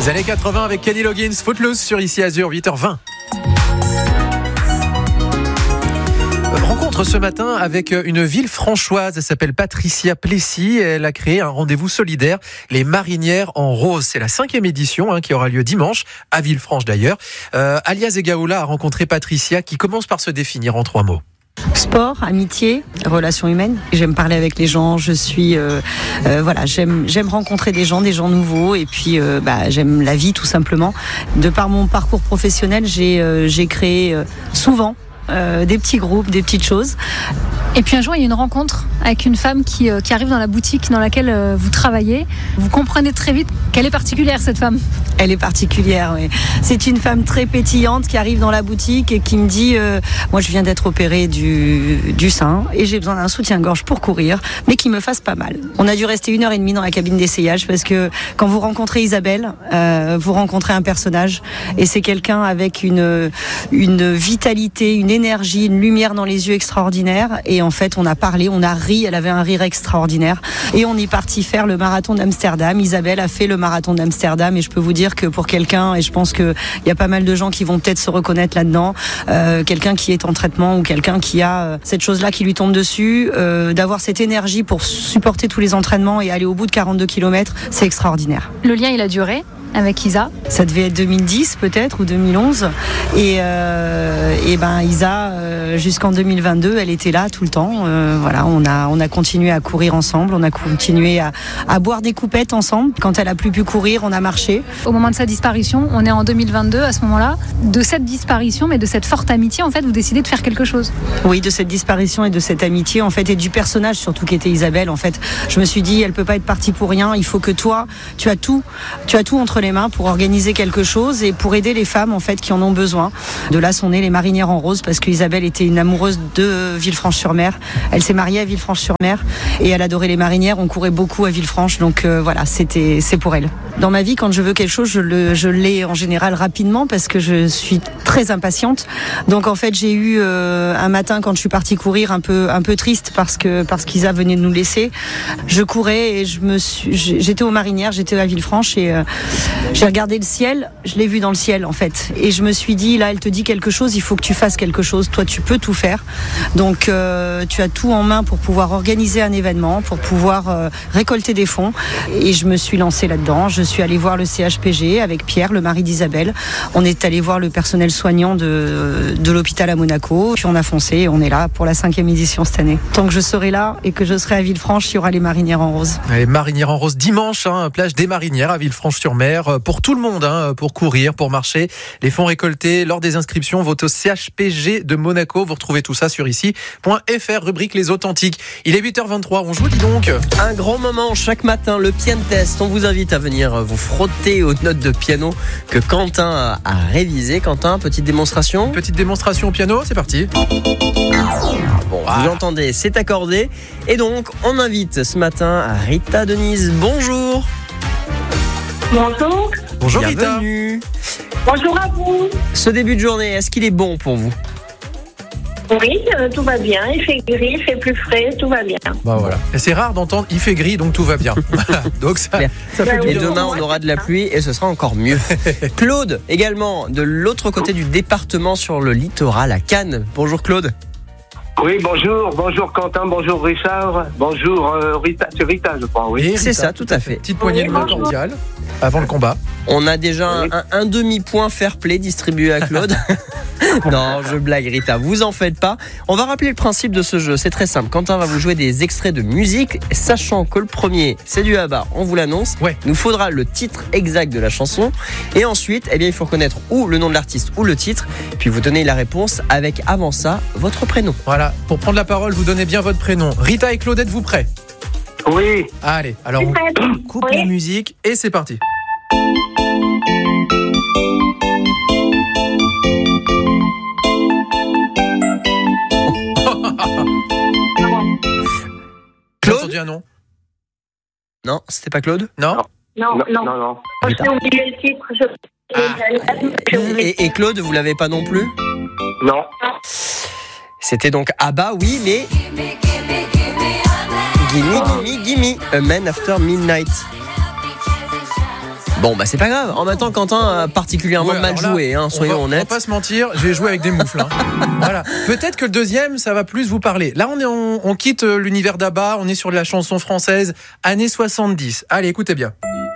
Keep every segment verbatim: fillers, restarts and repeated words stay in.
Les années quatre-vingts avec Kenny Loggins, Footloose sur Ici Azur, huit heures vingt. Rencontre ce matin avec une Villefranchoise, elle s'appelle Patricia Plessis, elle a créé un rendez-vous solidaire, les Marinières en Rose. C'est la cinquième édition hein, qui aura lieu dimanche, à Villefranche d'ailleurs. Euh, Alia Zegaoula a rencontré Patricia qui commence par se définir en trois mots. Sport, amitié, relations humaines. J'aime parler avec les gens. Je suis, euh, euh, voilà, j'aime, j'aime rencontrer des gens, des gens nouveaux, et puis euh, bah, j'aime la vie tout simplement. De par mon parcours professionnel, j'ai, euh, j'ai créé euh, souvent euh, des petits groupes, des petites choses. Et puis un jour, il y a une rencontre avec une femme qui, euh, qui arrive dans la boutique dans laquelle euh, vous travaillez. Vous comprenez très vite qu'elle est particulière, cette femme. Elle est particulière, oui. C'est une femme très pétillante qui arrive dans la boutique et qui me dit euh, moi, je viens d'être opérée du, du sein et j'ai besoin d'un soutien-gorge pour courir, mais qui me fasse pas mal. On a dû rester une heure et demie dans la cabine d'essayage parce que quand vous rencontrez Isabelle, euh, vous rencontrez un personnage et c'est quelqu'un avec une, une vitalité, une énergie, une lumière dans les yeux extraordinaire. Et en fait, on a parlé, on a ri, elle avait un rire extraordinaire. Et on est parti faire le marathon d'Amsterdam. Isabelle a fait le marathon d'Amsterdam et je peux vous dire que pour quelqu'un, et je pense qu'il y a pas mal de gens qui vont peut-être se reconnaître là-dedans, euh, quelqu'un qui est en traitement ou quelqu'un qui a euh, cette chose-là qui lui tombe dessus, euh, d'avoir cette énergie pour supporter tous les entraînements et aller au bout de quarante-deux kilomètres, c'est extraordinaire. Le lien, il a duré avec Isa. Ça devait être deux mille dix peut-être ou deux mille onze et, euh, et ben Isa euh, jusqu'en deux mille vingt-deux elle était là tout le temps. Euh, voilà, on a on a continué à courir ensemble, on a continué à, à boire des coupettes ensemble. Quand elle a plus pu courir, on a marché. Au moment de sa disparition, on est en deux mille vingt-deux à ce moment-là. De cette disparition, mais de cette forte amitié, en fait, vous décidez de faire quelque chose. Oui, de cette disparition et de cette amitié en fait et du personnage surtout qui était Isabelle. En fait, je me suis dit elle peut pas être partie pour rien. Il faut que toi, tu as tout, tu as tout entre les mains pour organiser quelque chose et pour aider les femmes en fait qui en ont besoin. De là sont nées les Marinières en Rose parce qu'Isabelle était une amoureuse de Villefranche-sur-Mer. Elle s'est mariée à Villefranche-sur-Mer et elle adorait les marinières. On courait beaucoup à Villefranche, donc euh, voilà, c'était c'est pour elle. Dans ma vie, quand je veux quelque chose, je le je l'ai en général rapidement parce que je suis très impatiente. Donc en fait, j'ai eu euh, un matin quand je suis partie courir un peu un peu triste parce que parce qu'Isa venait de nous laisser. Je courais et je me suis j'étais aux Marinières, j'étais à Villefranche et euh, j'ai regardé le ciel, je l'ai vu dans le ciel en fait. Et je me suis dit, là elle te dit quelque chose, il faut que tu fasses quelque chose. Toi tu peux tout faire. Donc euh, tu as tout en main pour pouvoir organiser un événement, pour pouvoir euh, récolter des fonds. Et je me suis lancée là-dedans. Je suis allée voir le C H P G avec Pierre, le mari d'Isabelle. On est allé voir le personnel soignant de, de l'hôpital à Monaco. Puis on a foncé et on est là pour la cinquième édition cette année. Tant que je serai là et que je serai à Villefranche, il y aura les Marinières en Rose. Les Marinières en Rose dimanche, hein, plage des Marinières à Villefranche-sur-Mer. Pour tout le monde, hein, pour courir, pour marcher. Les fonds récoltés lors des inscriptions vont au C H P G de Monaco. Vous retrouvez tout ça sur ici point f r, rubrique Les Authentiques. Il est huit heures vingt-trois, on joue, dis donc. Un grand moment chaque matin, le Piano Test. On vous invite à venir vous frotter aux notes de piano que Quentin a révisé. Quentin, petite démonstration. Petite démonstration au piano, c'est parti. Bon, vous entendez, c'est accordé. Et donc, on invite ce matin Rita Denise. Bonjour. Bonjour. Bonjour Bienvenue. Rita. Bonjour à vous. Ce début de journée, est-ce qu'il est bon pour vous ? Oui, euh, tout va bien. Il fait gris, il fait plus frais, tout va bien. Bah voilà. Et c'est rare d'entendre il fait gris donc tout va bien. Donc ça, ça fait Bah, Et oui. demain, on aura de la pluie et ce sera encore mieux. Claude, également, de l'autre côté du département sur le littoral à Cannes. Bonjour Claude. Oui, bonjour, bonjour Quentin, bonjour Richard, bonjour euh, Rita, c'est Rita je crois, oui. Et C'est Rita, ça, tout à fait. Petite poignée de main bonjour. cordiale avant le combat. On a déjà un, Oui. un- un demi-point fair play distribué à Claude. Non, je blague Rita, vous en faites pas. On va rappeler le principe de ce jeu, c'est très simple. Quentin va vous jouer des extraits de musique, sachant que le premier, c'est du Abba, on vous l'annonce. Ouais. Il nous faudra le titre exact de la chanson. Et ensuite, eh bien, il faut connaître ou le nom de l'artiste ou le titre. Puis vous donnez la réponse avec, avant ça, votre prénom. Voilà, pour prendre la parole, vous donnez bien votre prénom. Rita et Claude, êtes-vous prêts ? Oui, Allez, alors on Prête. coupe Oui. la musique et c'est parti. J'ai Claude entendu un nom ? Non, c'était pas Claude. Non ? Non, non, non. non, non. J'ai oublié le titre. Je... J'ai oublié. Et, et Claude, vous l'avez pas non plus. Non, C'était donc Abba, oui, mais Gimme, gimme, gimme, A Man After Midnight. Bon, bah c'est pas grave. En même temps, Quentin a particulièrement Ouais, mal alors là, joué, hein, soyons on va, honnêtes. On va pas se mentir, j'ai joué avec des moufles. Hein. Voilà. Peut-être que le deuxième, ça va plus vous parler. Là, on, est, on, on quitte l'univers d'Abba, on est sur de la chanson française, années soixante-dix. Allez, écoutez bien.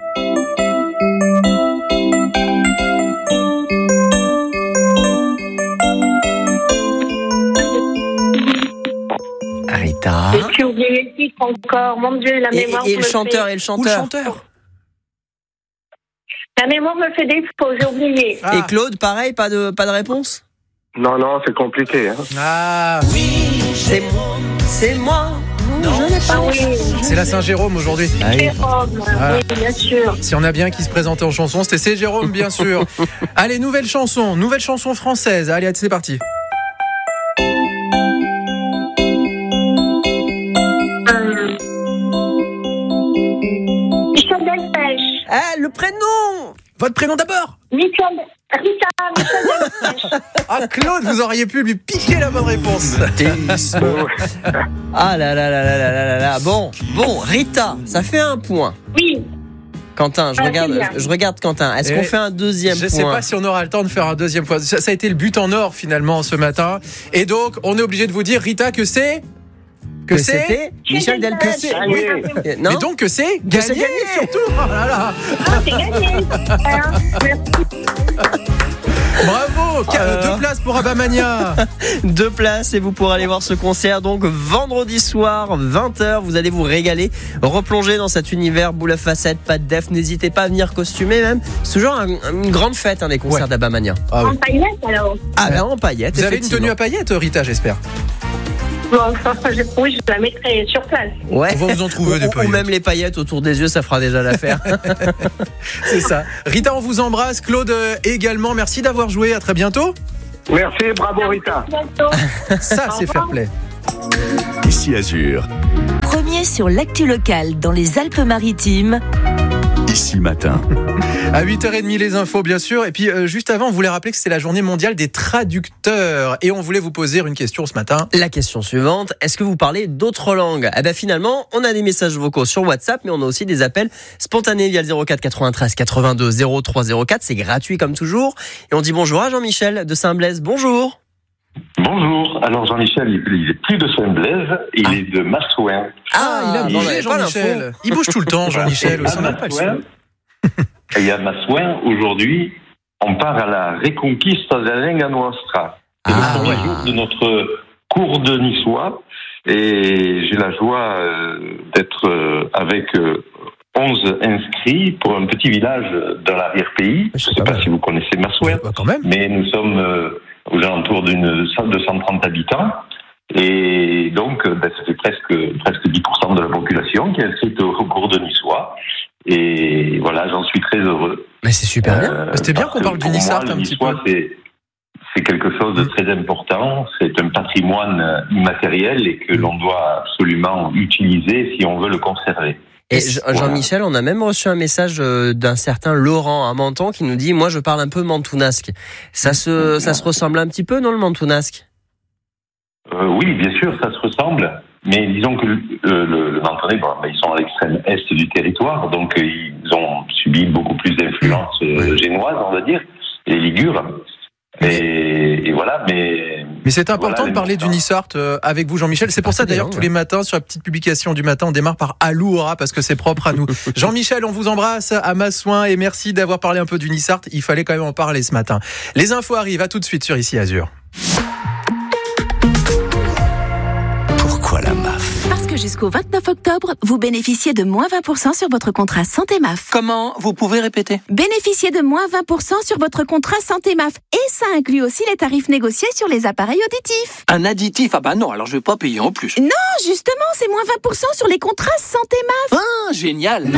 Rita. J'ai pu oublier le titre encore. Mon Dieu, la Et, mémoire et me le chanteur, fait... et le Ou le chanteur. chanteur. La mémoire me fait défaut, j'ai oublié. Ah. Et Claude, pareil, pas de, pas de réponse? Non, non, c'est compliqué. Hein. Ah, C'est moi. C'est moi. Non, je n'ai Ah pas. oui, c'est la Saint-Jérôme aujourd'hui. Jérôme, Voilà. oui, bien sûr. Si on a bien qui se présentait en chanson, c'était c'est Jérôme, bien sûr. Allez, nouvelle chanson, nouvelle chanson française. Allez, c'est parti. Hum. Michel Delpech. Ah, le prénom. Votre prénom d'abord. Michel... Rita, Michel Delpech. Ah, Claude, vous auriez pu lui piquer la bonne réponse. Ah là là là là là là là là. Bon, bon, Rita, ça fait un point. Oui, Quentin, je Ah, regarde, c'est bien. je regarde Quentin. Est-ce Eh, qu'on fait un deuxième Je point? sais pas si on aura le temps de faire un deuxième point. Ça, ça a été le but en or finalement ce matin. Et donc, on est obligé de vous dire, Rita, que c'est que, Que c'est. c'était Michel Delpech. c'est- Ah, oui. oui. Non. Mais donc que c'est Que gagné, c'est gagné. surtout. Oh là là. Ah, c'est gagné. Super. Merci. Bravo. Qu- Euh. Deux places pour Abamania. Deux places et vous pourrez aller voir ce concert donc vendredi soir vingt heures. Vous allez vous régaler, replonger dans cet univers boule à facettes, pas de def. N'hésitez pas à venir costumer même. C'est toujours un- une grande fête hein, les concerts Ouais. d'Abamania. Ah oui. En paillettes, alors. Ah ben en paillettes. Vous avez une effectivement. tenue à paillettes, Rita, j'espère. Bon, enfin, je, oui, je la mettrai sur place. Ouais. On va vous en trouver des Ou- Ou paillettes. même les paillettes autour des yeux, ça fera déjà l'affaire. C'est ça. Rita, on vous embrasse. Claude euh, également. Merci d'avoir joué. À très bientôt. Merci, bravo Rita. À bientôt. Ça, c'est fair play. Ici Azur, Premier sur l'actu locale dans les Alpes-Maritimes. ici matin. À huit heures trente, les infos, bien sûr. Et puis, euh, juste avant, on voulait rappeler que c'était la journée mondiale des traducteurs. Et on voulait vous poser une question ce matin. La question suivante, est-ce que vous parlez d'autres langues? Eh ben finalement, on a des messages vocaux sur WhatsApp, mais on a aussi des appels spontanés via le zéro quatre quatre-vingt-treize quatre-vingt-deux zéro trois zéro quatre. C'est gratuit comme toujours. Et on dit bonjour à Jean-Michel de Saint-Blaise. Bonjour. Bonjour, alors Jean-Michel, il il est plus de Saint-Blaise, il Ah. est de Massouin. Ah, il a bon, on bougé, avait pas Jean-Michel. l'info. Il bouge tout le temps, Jean-Michel. Et Aussi, à on n'a pas le Massouin, sou. et à Massouin, aujourd'hui, on part à la Reconquista de la Lingua Nostra. C'est Ah, le premier ouais. jour de notre cours de niçois, et j'ai la joie euh, d'être euh, avec euh, onze inscrits pour un petit village dans l'arrière-pays. Je ne sais pas si vous connaissez Massouin, Bah, quand même. mais nous sommes euh, aux alentours d'une de cent trente habitants. Et donc, euh, ben, ça fait presque, presque dix pour cent de la population qui est inscrite au, au cours de niçois. Et voilà, j'en suis très heureux. Mais c'est super bien. Euh, C'était bien parce qu'on que parle du pour Nissart moi, un le petit niçois, peu. C'est, c'est quelque chose de très important. C'est un patrimoine immatériel et que l'on doit absolument utiliser si on veut le conserver. Et Je- Jean-Michel, on a même reçu un message euh, d'un certain Laurent à Menton qui nous dit, moi je parle un peu mantounasque. Ça se, ça se ressemble un petit peu, non, le mantounasque? Euh, oui, bien sûr, ça se ressemble. Mais disons que euh, le, le Mentonais, bon, ben, ils sont à l'extrême est du territoire, donc euh, ils ont subi beaucoup plus d'influence euh, génoise, on va dire, et ligure. Et, et voilà, mais... Mais c'est important Voilà, de parler du Nissart euh, avec vous, Jean-Michel. C'est pour ça, d'ailleurs, bien, tous ouais. les matins, sur la petite publication du matin, on démarre par Aloura, parce que c'est propre à nous. Jean-Michel, on vous embrasse à Massouin et merci d'avoir parlé un peu du Nissart. Il fallait quand même en parler ce matin. Les infos arrivent, à tout de suite sur Ici Azur. Pourquoi la M A F? Parce que jusqu'au vingt-neuf octobre, vous bénéficiez de moins vingt pour cent sur votre contrat Santé M A F. Comment? Vous pouvez répéter? Bénéficiez de moins vingt pour cent sur votre contrat Santé M A F. Et ça inclut aussi les tarifs négociés sur les appareils auditifs. Un additif? Ah bah non, alors je vais pas payer en plus. Non, justement, c'est moins vingt pour cent sur les contrats Santé M A F. Ah, génial!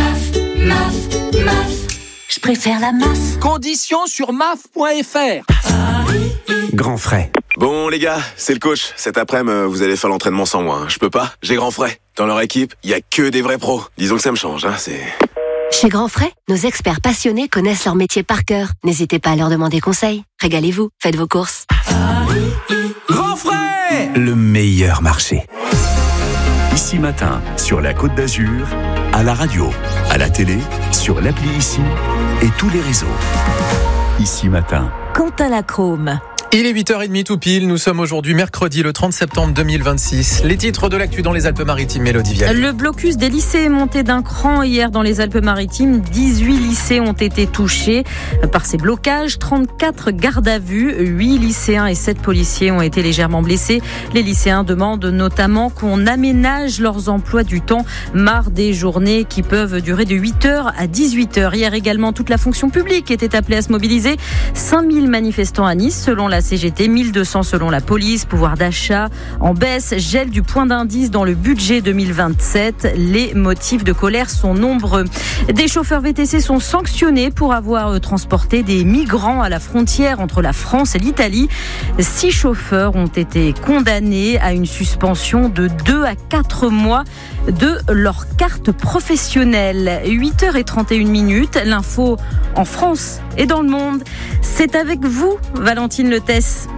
Je préfère la M A F. Conditions sur M A F point F R. Grand frais. Bon les gars, c'est le coach. Cet après-midi, euh, vous allez faire l'entraînement sans moi. hein. Je peux pas, j'ai grand frais. Dans leur équipe, il y a que des vrais pros. Disons que ça me change, hein, c'est... Chez Grand Frais, nos experts passionnés connaissent leur métier par cœur. N'hésitez pas à leur demander conseil. Régalez-vous, faites vos courses. Grand frais, le meilleur marché. Ici matin, sur la Côte d'Azur, À la radio, à la télé, sur l'appli Ici et tous les réseaux. Ici Matin. Quentin Lacrome. Il est huit heures trente tout pile, nous sommes aujourd'hui mercredi le trente septembre deux mille vingt-six. Les titres de l'actu dans les Alpes-Maritimes, Mélodie Vial. Le blocus des lycées est monté d'un cran hier dans les Alpes-Maritimes. dix-huit lycées ont été touchés par ces blocages, trente-quatre gardes à vue, huit lycéens et sept policiers ont été légèrement blessés. Les lycéens demandent notamment qu'on aménage leurs emplois du temps, marre des journées qui peuvent durer de huit heures à dix-huit heures. Hier également, toute la fonction publique était appelée à se mobiliser. cinq mille manifestants à Nice selon la C G T, mille deux cents selon la police. Pouvoir d'achat en baisse, gel du point d'indice dans le budget deux mille vingt-sept. Les motifs de colère sont nombreux. Des chauffeurs V T C sont sanctionnés pour avoir transporté des migrants à la frontière entre la France et l'Italie. Six chauffeurs ont été condamnés à une suspension de deux à quatre mois de leur carte professionnelle. huit heures trente et une minutes, l'info en France et dans le monde. C'est avec vous, Valentine Letesse.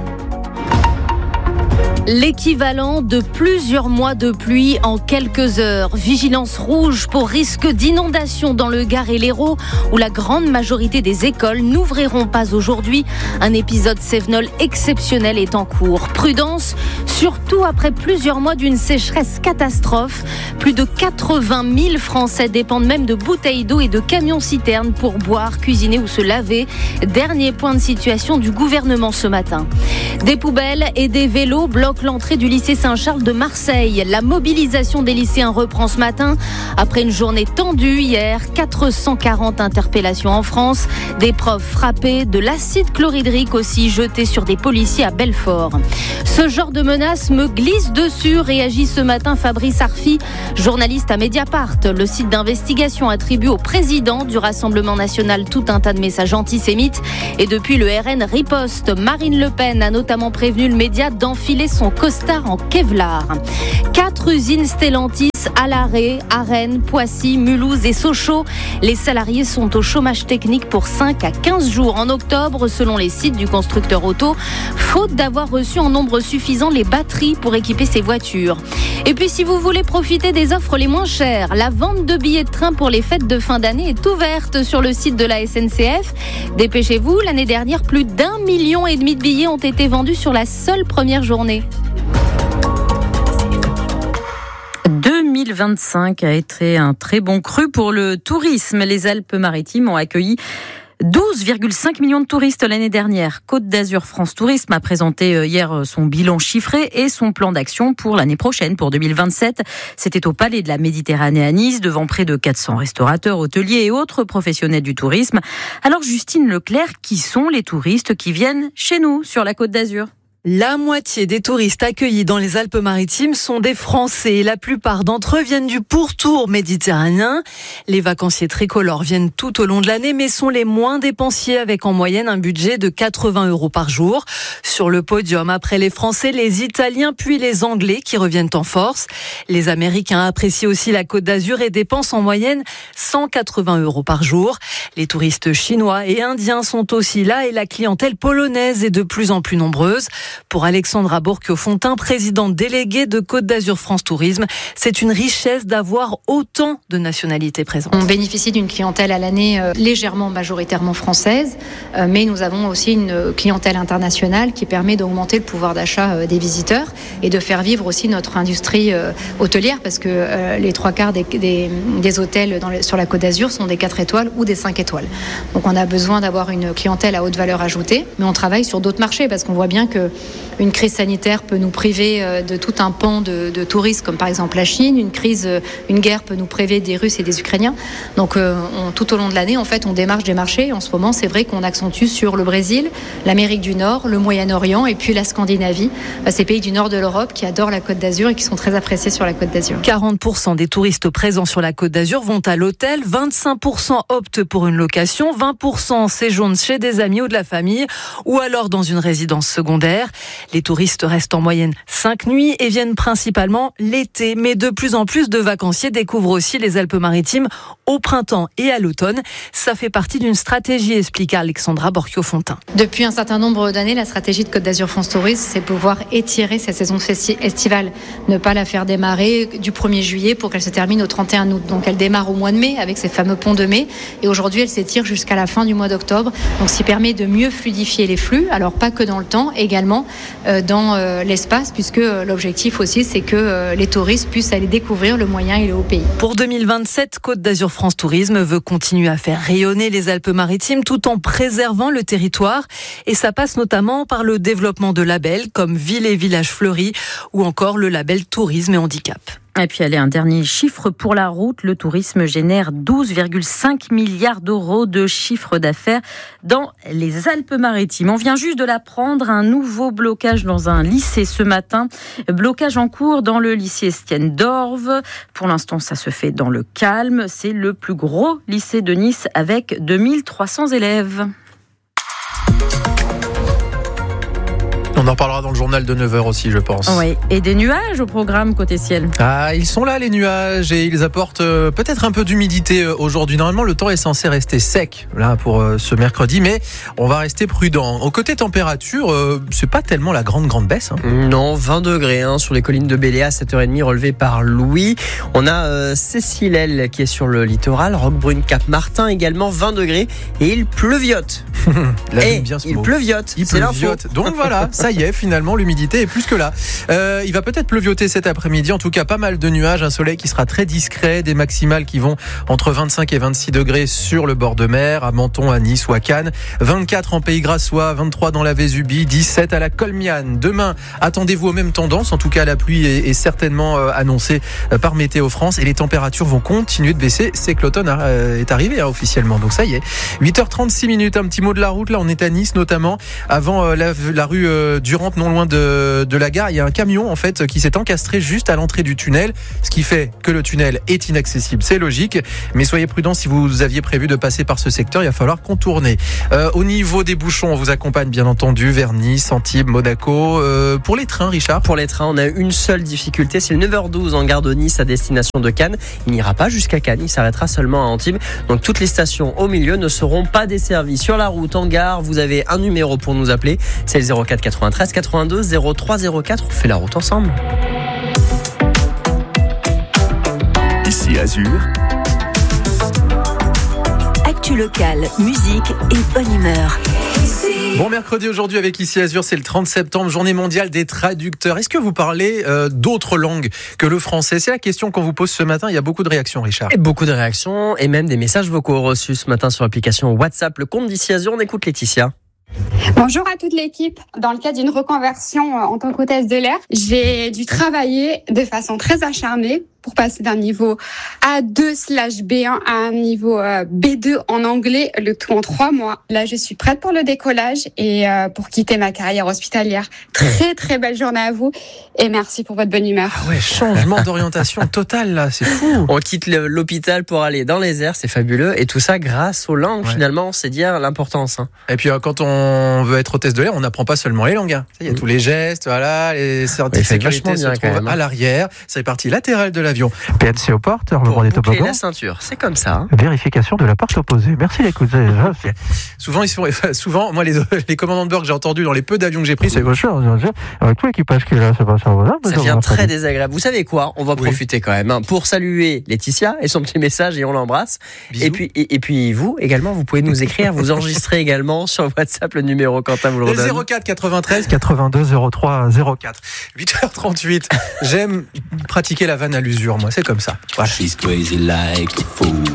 L'équivalent de plusieurs mois de pluie en quelques heures. Vigilance rouge pour risque d'inondation dans le Gard et l'Hérault, où la grande majorité des écoles n'ouvriront pas aujourd'hui. Un épisode cévenol exceptionnel est en cours. Prudence, surtout après plusieurs mois d'une sécheresse catastrophe. Plus de quatre-vingt mille Français dépendent même de bouteilles d'eau et de camions-citernes pour boire, cuisiner ou se laver. Dernier point de situation du gouvernement ce matin. Des poubelles et des vélos bloquent l'entrée du lycée Saint-Charles de Marseille. La mobilisation des lycéens reprend ce matin. Après une journée tendue hier, quatre cent quarante interpellations en France, des profs frappés, de l'acide chlorhydrique aussi jeté sur des policiers à Belfort. Ce genre de menace me glisse dessus, réagit ce matin Fabrice Arfi, journaliste à Mediapart. Le site d'investigation attribue au président du Rassemblement national tout un tas de messages antisémites. Et depuis, le R N riposte. Marine Le Pen a notamment prévenu le média d'enfiler son costard en Kevlar. Quatre usines Stellantis à l'arrêt, à Rennes, Poissy, Mulhouse et Sochaux. Les salariés sont au chômage technique pour cinq à quinze jours en octobre, selon les sites du constructeur auto, faute d'avoir reçu en nombre suffisant les batteries pour équiper ses voitures. Et puis, si vous voulez profiter des offres les moins chères, la vente de billets de train pour les fêtes de fin d'année est ouverte sur le site de la S N C F. Dépêchez-vous, l'année dernière, plus d'un million et demi de billets ont été vendus sur la seule première journée. deux mille vingt-cinq a été un très bon cru pour le tourisme. Les Alpes-Maritimes ont accueilli douze virgule cinq millions de touristes l'année dernière. Côte d'Azur France Tourisme a présenté hier son bilan chiffré et son plan d'action pour l'année prochaine, pour deux mille vingt-sept. C'était au Palais de la Méditerranée à Nice, devant près de quatre cents restaurateurs, hôteliers et autres professionnels du tourisme. Alors Justine Leclerc, qui sont les touristes qui viennent chez nous sur la Côte d'Azur ? La moitié des touristes accueillis dans les Alpes-Maritimes sont des Français. La plupart d'entre eux viennent du pourtour méditerranéen. Les vacanciers tricolores viennent tout au long de l'année, mais sont les moins dépensiers, avec en moyenne un budget de quatre-vingts euros par jour. Sur le podium, après les Français, les Italiens puis les Anglais qui reviennent en force. Les Américains apprécient aussi la Côte d'Azur et dépensent en moyenne cent quatre-vingts euros par jour. Les touristes chinois et indiens sont aussi là et la clientèle polonaise est de plus en plus nombreuse. Pour Alexandra Bourqueau-Fontin, présidente déléguée de Côte d'Azur France Tourisme, c'est une richesse d'avoir autant de nationalités présentes. On bénéficie d'une clientèle à l'année euh, légèrement majoritairement française, euh, mais nous avons aussi une clientèle internationale qui permet d'augmenter le pouvoir d'achat euh, des visiteurs et de faire vivre aussi notre industrie euh, hôtelière, parce que euh, les trois quarts des, des, des hôtels dans les, sur la Côte d'Azur sont des quatre étoiles ou des cinq étoiles. Donc on a besoin d'avoir une clientèle à haute valeur ajoutée, mais on travaille sur d'autres marchés parce qu'on voit bien que une crise sanitaire peut nous priver de tout un pan de, de touristes, comme par exemple la Chine. Une crise, une guerre peut nous priver des Russes et des Ukrainiens. Donc, euh, on, tout au long de l'année, en fait, on démarche des marchés. En ce moment, c'est vrai qu'on accentue sur le Brésil, l'Amérique du Nord, le Moyen-Orient et puis la Scandinavie. Ces pays du nord de l'Europe qui adorent la Côte d'Azur et qui sont très appréciés sur la Côte d'Azur. quarante pour cent des touristes présents sur la Côte d'Azur vont à l'hôtel, vingt-cinq pour cent optent pour une location, vingt pour cent séjournent chez des amis ou de la famille ou alors dans une résidence secondaire. l'hiver. Les touristes restent en moyenne cinq nuits et viennent principalement l'été. Mais de plus en plus de vacanciers découvrent aussi les Alpes-Maritimes au printemps et à l'automne. Ça fait partie d'une stratégie, explique Alexandra Borchio-Fontin. Depuis un certain nombre d'années, la stratégie de Côte d'Azur France Tourisme, c'est pouvoir étirer cette saison festi- estivale. Ne pas la faire démarrer du premier juillet pour qu'elle se termine au trente et un août. Donc elle démarre au mois de mai avec ces fameux ponts de mai. Et aujourd'hui, elle s'étire jusqu'à la fin du mois d'octobre. Donc ce qui permet de mieux fluidifier les flux. Alors pas que dans le temps, également euh, dans euh, l'espace, puisque euh, l'objectif aussi, c'est que euh, les touristes puissent aller découvrir le moyen et le haut pays. Pour deux mille vingt-sept, Côte d'Azur France Tourisme veut continuer à faire rayonner les Alpes-Maritimes tout en préservant le territoire. Et ça passe notamment par le développement de labels comme Ville et Villages Fleuris ou encore le label Tourisme et Handicap. Et puis, allez, un dernier chiffre pour la route. Le tourisme génère douze virgule cinq milliards d'euros de chiffre d'affaires dans les Alpes-Maritimes. On vient juste de l'apprendre, un nouveau blocage dans un lycée ce matin. Blocage en cours dans le lycée Estienne d'Orves. Pour l'instant, ça se fait dans le calme. C'est le plus gros lycée de Nice avec deux mille trois cents élèves. On en parlera dans le journal de neuf heures aussi, je pense. Oui, et des nuages au programme côté ciel. Ah, ils sont là les nuages et ils apportent euh, peut-être un peu d'humidité euh, aujourd'hui. Normalement, le temps est censé rester sec là pour euh, ce mercredi, mais on va rester prudent. Au côté température, euh, c'est pas tellement la grande grande baisse. Hein. Non, vingt degrés hein, sur les collines de Béléa, sept heures trente relevé par Louis. On a euh, Cécile elle, qui est sur le littoral, Roquebrune, Cap-Martin également, vingt degrés et il pleuviote. et bien ce il mot. pleuviote, il c'est pleuviote. l'info. Donc voilà, ça y est, finalement l'humidité est plus que là. Euh, il va peut-être pleuvioter cet après-midi, en tout cas pas mal de nuages, un soleil qui sera très discret, des maximales qui vont entre vingt-cinq et vingt-six degrés sur le bord de mer, à Menton, à Nice ou à Cannes, vingt-quatre en Pays Grassois, vingt-trois dans la Vésubie, dix-sept à la Colmiane. Demain, attendez-vous aux mêmes tendances, en tout cas la pluie est, est certainement euh, annoncée euh, par Météo France et les températures vont continuer de baisser. C'est que l'automne a, euh, est arrivé hein, officiellement, donc ça y est. huit heures trente-six minutes, un petit mot de la route, là on est à Nice notamment, avant euh, la, la rue euh, Durante, non loin de, de la gare, il y a un camion en fait qui s'est encastré juste à l'entrée du tunnel, ce qui fait que le tunnel est inaccessible, c'est logique, mais soyez prudents si vous aviez prévu de passer par ce secteur, il va falloir contourner. Euh, au niveau des bouchons, on vous accompagne bien entendu vers Nice, Antibes, Monaco. Euh, pour les trains, Richard ? Pour les trains, on a une seule difficulté, c'est le neuf heures douze en gare de Nice à destination de Cannes. Il n'ira pas jusqu'à Cannes, il s'arrêtera seulement à Antibes. Donc toutes les stations au milieu ne seront pas desservies. Sur la route, en gare, vous avez un numéro pour nous appeler, c'est le zéro quatre quatre-vingt-treize quatre-vingt-deux zéro trois zéro quatre. On fait la route ensemble. Ici Azur. Actu locale, musique et bonne humeur. Bon mercredi aujourd'hui avec Ici Azur, c'est le trente septembre, journée mondiale des traducteurs. Est-ce que vous parlez euh, d'autres langues que le français ? C'est la question qu'on vous pose ce matin. Il y a beaucoup de réactions, Richard. Et beaucoup de réactions et même des messages vocaux reçus ce matin sur l'application WhatsApp. Le compte d'Ici Azur, on écoute Laetitia. Bonjour à toute l'équipe. Dans le cadre d'une reconversion en tant qu'hôtesse de l'air, j'ai dû travailler de façon très acharnée pour passer d'un niveau A deux slash B un à un niveau B deux en anglais, le tout en trois mois. Là, je suis prête pour le décollage et pour quitter ma carrière hospitalière. Très, très belle journée à vous et merci pour votre bonne humeur. Ah ouais, changement d'orientation total là, c'est fou. On quitte l'hôpital pour aller dans les airs, c'est fabuleux. Et tout ça grâce aux langues, ouais. Finalement, c'est dire l'importance. Hein. Et puis quand on veut être hôtesse de l'air, on n'apprend pas seulement les langues. Hein. Il y a mmh. tous les gestes, voilà, les certificats de sécurité se trouvent même, hein. à l'arrière. C'est les parties latérales de l'avion. P N C aux portes, pour boucler la ceinture, c'est comme ça. Hein. Vérification de la porte opposée. Merci d'écouter. Souvent, ils sont, souvent, moi, les, les commandants de bord que j'ai entendus dans les peu d'avions que j'ai pris, c'est avec tout l'équipage qui est là, c'est pas ça. Ça devient très désagréable. Vous savez quoi ? On va oui. profiter quand même hein, pour saluer Laetitia et son petit message et on l'embrasse. Bisous. Et puis, et, et puis vous également, vous pouvez nous écrire, vous enregistrer également sur WhatsApp le numéro Quentin vous le redonne. zéro quatre quatre-vingt-treize quatre-vingt-deux zéro trois zéro quatre. huit heures trente-huit. J'aime pratiquer la vanne à l'usure, moi, c'est comme ça. Voilà.